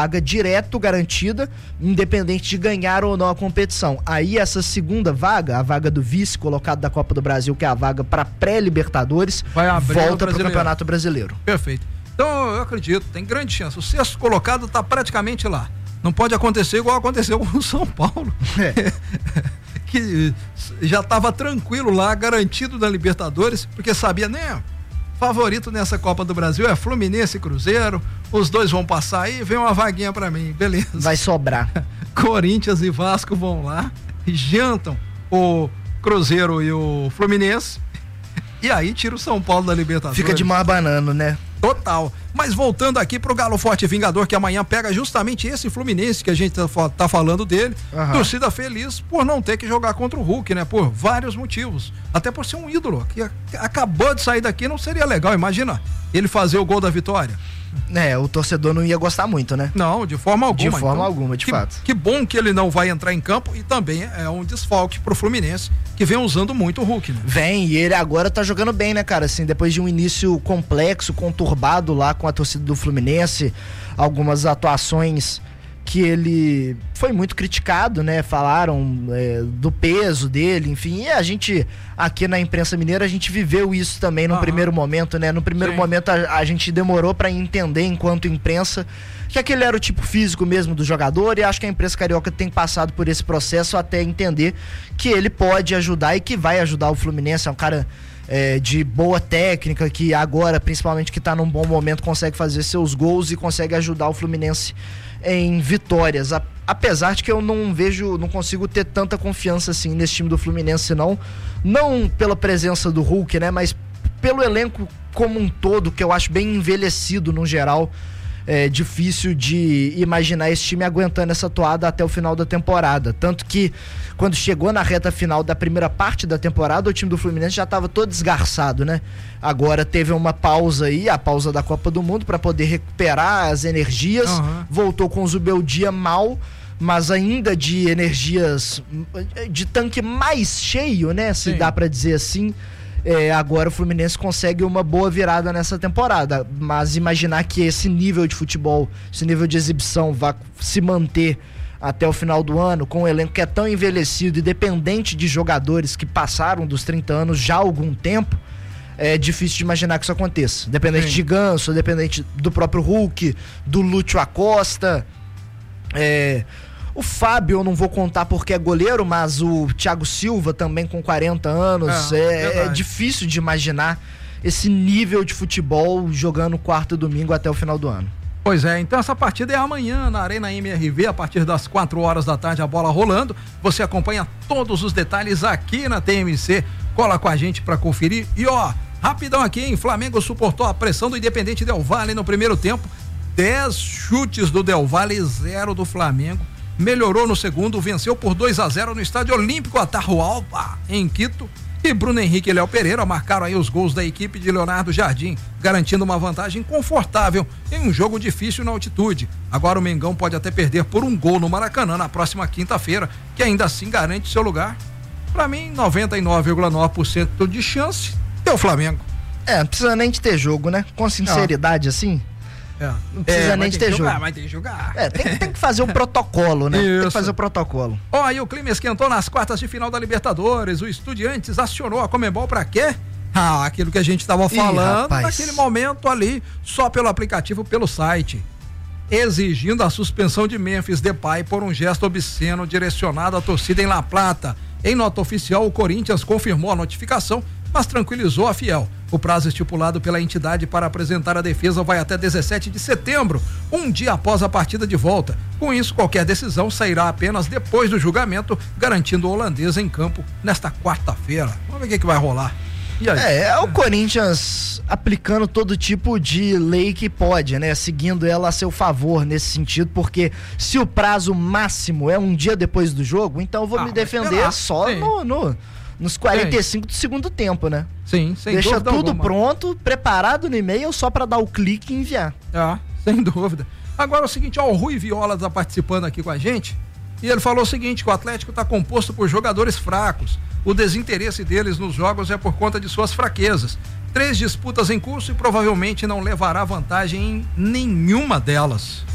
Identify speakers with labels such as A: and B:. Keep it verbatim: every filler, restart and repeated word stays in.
A: vaga direto garantida, independente de ganhar ou não a competição. Aí essa segunda vaga, a vaga do vice colocado da Copa do Brasil, que é a vaga para pré-Libertadores, volta para o Campeonato Brasileiro.
B: Perfeito. Então eu acredito, tem grande chance. O sexto colocado está praticamente lá. Não pode acontecer igual aconteceu com o São Paulo. É. Que já estava tranquilo lá, garantido na Libertadores, porque sabia, né? Favorito nessa Copa do Brasil é Fluminense e Cruzeiro, os dois vão passar aí, vem uma vaguinha pra mim, beleza.
A: Vai sobrar.
B: Corinthians e Vasco vão lá, jantam o Cruzeiro e o Fluminense, e aí tira o São Paulo da Libertadores.
A: Fica de mar banano, né?
B: Total. Mas voltando aqui pro Galo Forte Vingador, que amanhã pega justamente esse Fluminense que a gente tá, tá falando dele. Uhum. Torcida feliz por não ter que jogar contra o Hulk, né? Por vários motivos. Até por ser um ídolo que acabou de sair daqui, não seria legal, imagina ele fazer o gol da vitória.
A: É, o torcedor não ia gostar muito, né?
B: Não, de forma alguma.
A: De forma
B: então,
A: alguma, de
B: que,
A: fato.
B: Que bom que ele não vai entrar em campo e também é um desfalque pro Fluminense, que vem usando muito o Hulk, né?
A: Vem, e ele agora tá jogando bem, né, cara? Assim, depois de um início complexo, conturbado lá com a torcida do Fluminense, algumas atuações que ele foi muito criticado, né? Falaram é, do peso dele, enfim, e a gente aqui na imprensa mineira, a gente viveu isso também no uhum. primeiro momento, né? No primeiro Sim. momento a, a gente demorou para entender enquanto imprensa que aquele era o tipo físico mesmo do jogador, e acho que a imprensa carioca tem passado por esse processo até entender que ele pode ajudar e que vai ajudar o Fluminense. É um cara é, de boa técnica, que agora, principalmente que tá num bom momento, consegue fazer seus gols e consegue ajudar o Fluminense em vitórias, a, apesar de que eu não vejo, não consigo ter tanta confiança assim nesse time do Fluminense, não, não pela presença do Hulk, né, mas pelo elenco como um todo, que eu acho bem envelhecido no geral. É difícil de imaginar esse time aguentando essa toada até o final da temporada, tanto que quando chegou na reta final da primeira parte da temporada, o time do Fluminense já estava todo desgarçado, né? Agora teve uma pausa aí, a pausa da Copa do Mundo, para poder recuperar as energias, uhum. voltou com o Zubeldia mal, mas ainda de energias, de tanque mais cheio, né? Se Sim. dá para dizer assim. É, agora o Fluminense consegue uma boa virada nessa temporada, mas imaginar que esse nível de futebol, esse nível de exibição vai se manter até o final do ano, com um elenco que é tão envelhecido e dependente de jogadores que passaram dos trinta anos já há algum tempo, é difícil de imaginar que isso aconteça. Dependente Sim. de Ganso, dependente do próprio Hulk, do Lúcio Acosta, é... o Fábio eu não vou contar porque é goleiro, mas o Thiago Silva também com quarenta anos, é, é, é difícil de imaginar esse nível de futebol jogando quarto e domingo até o final do ano.
B: Pois é, então essa partida é amanhã na Arena M R V, a partir das quatro horas da tarde, a bola rolando. Você acompanha todos os detalhes aqui na T M C, cola com a gente pra conferir. E ó, rapidão aqui, hein? Flamengo suportou a pressão do Independente Del Valle no primeiro tempo, dez chutes do Del Valle, zero do Flamengo. Melhorou no segundo, venceu por dois a zero no Estádio Olímpico Atahualpa, em Quito. E Bruno Henrique e Léo Pereira marcaram aí os gols da equipe de Leonardo Jardim, garantindo uma vantagem confortável em um jogo difícil na altitude. Agora o Mengão pode até perder por um gol no Maracanã na próxima quinta-feira, que ainda assim garante seu lugar. Pra mim, noventa e nove vírgula nove por cento de chance é o Flamengo.
A: É, não precisa nem de ter jogo, né? Com sinceridade, não. assim... É. Não precisa é, nem de ter jogo.
B: Mas tem que jogar.
A: É, tem, tem que fazer o protocolo, né? Isso. Tem que fazer o protocolo.
B: Ó, aí o clima esquentou nas quartas de final da Libertadores. O Estudiantes acionou a Conmebol pra quê? Ah, aquilo que a gente tava falando Ih, naquele momento ali, só pelo aplicativo, pelo site. Exigindo a suspensão de Memphis Depay por um gesto obsceno direcionado à torcida em La Plata. Em nota oficial, o Corinthians confirmou a notificação, mas tranquilizou a Fiel. O prazo estipulado pela entidade para apresentar a defesa vai até dezessete de setembro, um dia após a partida de volta. Com isso, qualquer decisão sairá apenas depois do julgamento, garantindo o holandês em campo nesta quarta-feira. Vamos ver o que, que vai rolar.
A: E aí? É, é o Corinthians aplicando todo tipo de lei que pode, né? Seguindo ela a seu favor nesse sentido, porque se o prazo máximo é um dia depois do jogo, então eu vou ah, me defender só no... no... nos quarenta e cinco Sim. do segundo tempo, né?
B: Sim, sem
A: Deixa
B: dúvida
A: tudo
B: alguma.
A: Pronto, preparado no e-mail, só para dar o clique e enviar.
B: Ah, sem dúvida. Agora é o seguinte, ó, o Rui Viola tá participando aqui com a gente, e ele falou o seguinte, que o Atlético tá composto por jogadores fracos. O desinteresse deles nos jogos é por conta de suas fraquezas. Três disputas em curso e provavelmente não levará vantagem em nenhuma delas.